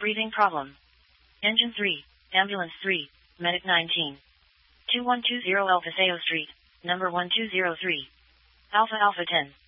breathing problem. Engine 3, Ambulance 3, Medic 19. 2120 El Paseo Street, number 1203. Alpha Alpha 10.